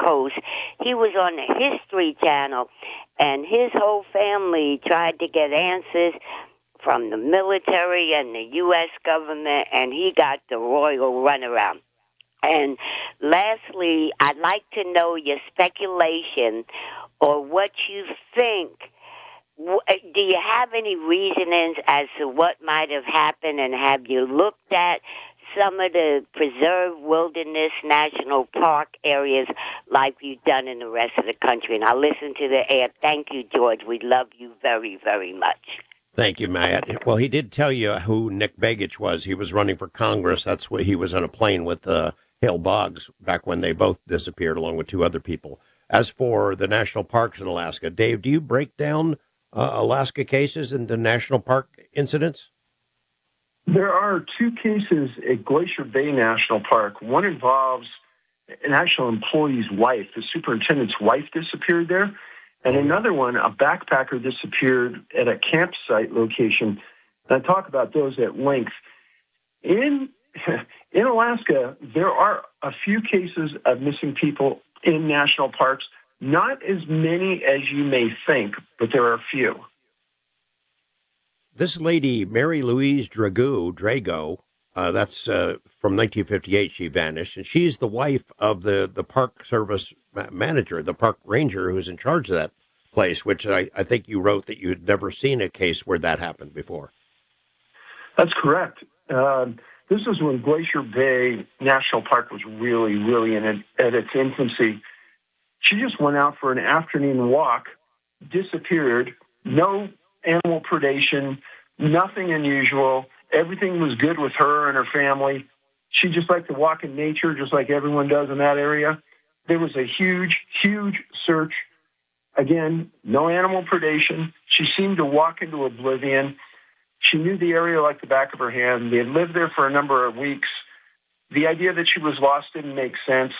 Coast. He was on the History Channel, and his whole family tried to get answers from the military and the U.S. government, and he got the royal runaround. And lastly, I'd like to know your speculation or what you think. Do you have any reasonings as to what might have happened, and have you looked at some of the preserved wilderness national park areas like you've done in the rest of the country? And I'll listen to the air. Thank you, George. We love you very, very much. Thank you, Matt. Well, he did tell you who Nick Begich was. He was running for Congress. That's what he was on a plane with Hale Boggs back when they both disappeared, along with two other people. As for the national parks in Alaska, Dave, do you break down Alaska cases into national park incidents? There are two cases at Glacier Bay National Park. One involves an actual employee's wife. The superintendent's wife disappeared there. And another one, a backpacker disappeared at a campsite location. And I talk about those at length. In Alaska, there are a few cases of missing people in national parks. Not as many as you may think, but there are a few. This lady, Mary Louise Drago, that's from 1958, she vanished, and she's the wife of the Park Service manager, the park ranger who's in charge of that place, which I think you wrote that you had never seen a case where that happened before. That's correct. This is when Glacier Bay National Park was really, really at its infancy. She just went out for an afternoon walk, disappeared, no animal predation, nothing unusual. Everything was good with her and her family. She just liked to walk in nature, just like everyone does in that area. There was a huge, huge search. Again, no animal predation. She seemed to walk into oblivion. She knew the area like the back of her hand. They had lived there for a number of weeks. The idea that she was lost didn't make sense.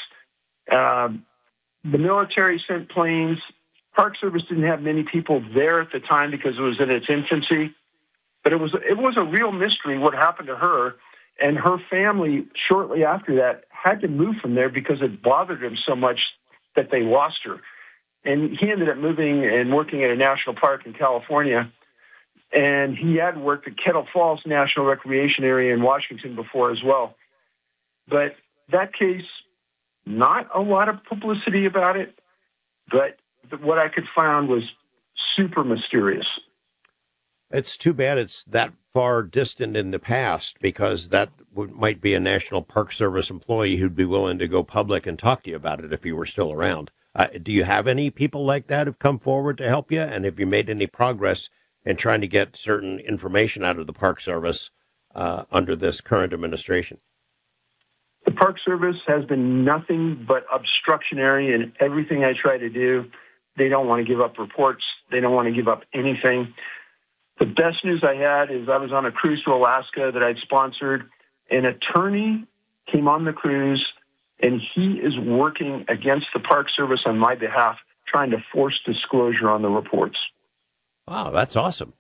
The military sent planes. Park Service didn't have many people there at the time because it was in its infancy. But it was a real mystery what happened to her. And her family, shortly after that, had to move from there because it bothered him so much that they lost her. And he ended up moving and working at a national park in California. And he had worked at Kettle Falls National Recreation Area in Washington before as well. But that case, not a lot of publicity about it, but what I could find was super mysterious. It's too bad it's that far distant in the past, because that might be a National Park Service employee who'd be willing to go public and talk to you about it if you were still around. Do you have any people like that who've come forward to help you? And have you made any progress in trying to get certain information out of the Park Service under this current administration? The Park Service has been nothing but obstructionary in everything I try to do. They don't want to give up reports. They don't want to give up anything. The best news I had is I was on a cruise to Alaska that I'd sponsored. An attorney came on the cruise, and he is working against the Park Service on my behalf, trying to force disclosure on the reports. Wow, that's awesome.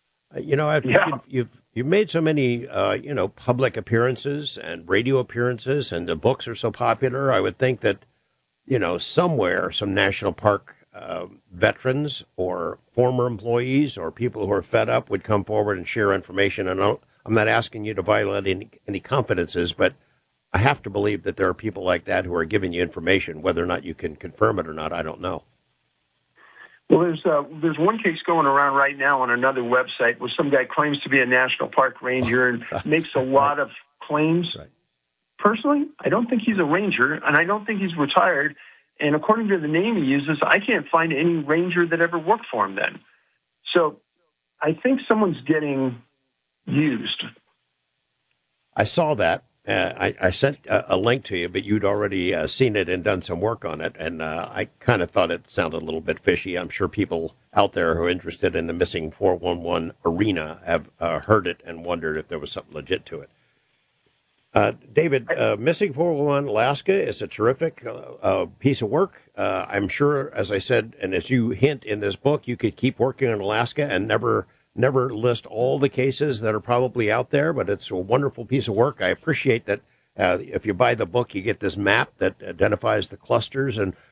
You've made so many, public appearances and radio appearances, and the books are so popular. I would think that, somewhere some national park veterans or former employees or people who are fed up would come forward and share information. And I'm not asking you to violate any confidences, but I have to believe that there are people like that who are giving you information. Whether or not you can confirm it or not, I don't know. Well, there's one case going around right now on another website where some guy claims to be a national park ranger and makes a lot of claims. Right. Personally, I don't think he's a ranger, and I don't think he's retired. And according to the name he uses, I can't find any ranger that ever worked for him then. So I think someone's getting used. I saw that. I sent a link to you, but you'd already seen it and done some work on it, and I kind of thought it sounded a little bit fishy. I'm sure people out there who are interested in the missing 411 arena have heard it and wondered if there was something legit to it. David, Missing 411 Alaska is a terrific piece of work. I'm sure, as I said, and as you hint in this book, you could keep working on Alaska and never list all the cases that are probably out there, but it's a wonderful piece of work. I appreciate that if you buy the book, you get this map that identifies the clusters. And